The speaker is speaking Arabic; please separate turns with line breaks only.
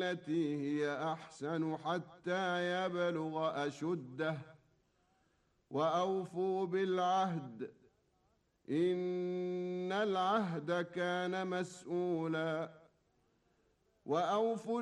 بالتي هي أحسن حتى يبلغ أشده وأوفوا بالعهد إن العهد كان مسؤولا وأوفوا